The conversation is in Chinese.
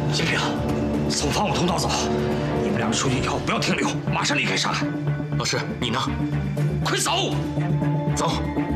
金平，从防务通道走。你们两个出去以后不要停留，马上离开上海。 老师，你呢？ 快走！ 走。